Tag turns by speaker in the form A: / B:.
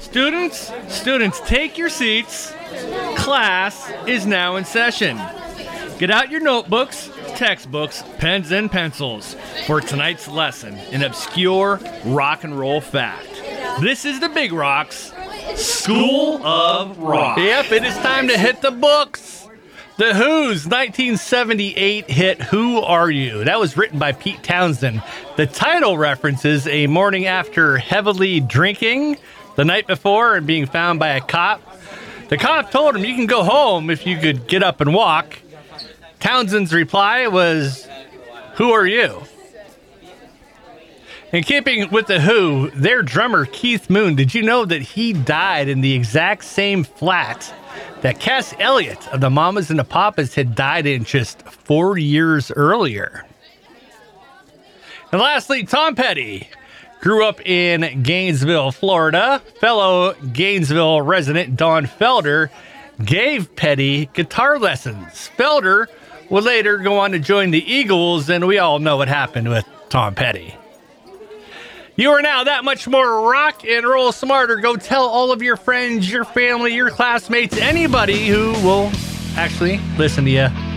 A: Students, take your seats. Class is now in session. Get out your notebooks, textbooks, pens, and pencils for tonight's lesson in obscure rock and roll fact. This is the Big Rocks School of Rock. Yep, it is time to hit the books. The Who's 1978 hit Who Are You? That was written by Pete Townsend. The title references a morning after heavily drinking the night before and being found by a cop. The cop told him, "You can go home if you could get up and walk." Townsend's reply was, "Who are you?" In keeping with The Who, their drummer Keith Moon, did you know that he died in the exact same flat that Cass Elliot of the Mamas and the Papas had died in just 4 years earlier? And lastly, Tom Petty grew up in Gainesville, Florida. Fellow Gainesville resident Don Felder gave Petty guitar lessons. Felder would later go on to join the Eagles, and we all know what happened with Tom Petty. You are now that much more rock and roll smarter. Go tell all of your friends, your family, your classmates, anybody who will actually listen to you